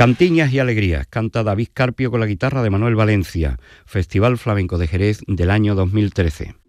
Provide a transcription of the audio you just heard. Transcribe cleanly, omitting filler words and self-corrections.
Cantiñas y alegrías, canta David Carpio con la guitarra de Manuel Valencia, Festival Flamenco de Jerez del año 2013.